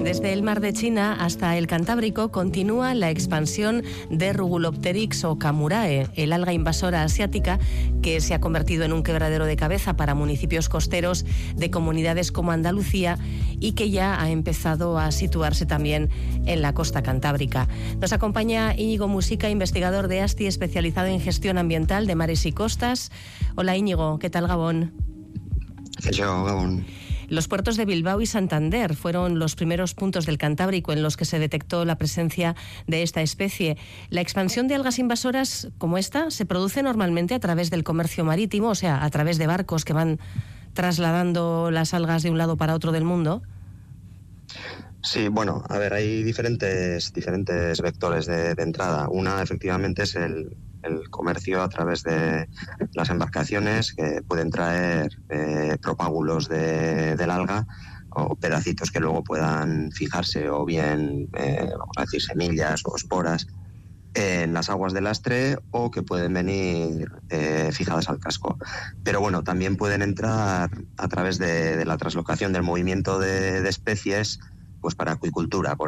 Desde el mar de China hasta el Cantábrico continúa la expansión de Rugulopteryx o Camurae, el alga invasora asiática que se ha convertido en un quebradero de cabeza para municipios costeros de comunidades como Andalucía y que ya ha empezado a situarse también en la costa cantábrica. Nos acompaña Íñigo Musica, investigador de ASTI especializado en gestión ambiental de mares y costas. Hola Íñigo, ¿qué tal Gabón? Yo, Gabón. Los puertos de Bilbao y Santander fueron los primeros puntos del Cantábrico en los que se detectó la presencia de esta especie. La expansión de algas invasoras como esta se produce normalmente a través del comercio marítimo, o sea, a través de barcos que van trasladando las algas de un lado para otro del mundo. Sí, bueno, a ver, hay diferentes vectores de entrada. Una, efectivamente, es el comercio a través de las embarcaciones que pueden traer propágulos del alga o pedacitos que luego puedan fijarse o bien, vamos a decir, semillas o esporas en las aguas de lastre o que pueden venir fijadas al casco. Pero bueno, también pueden entrar a través de la traslocación del movimiento de especies pues para acuicultura, por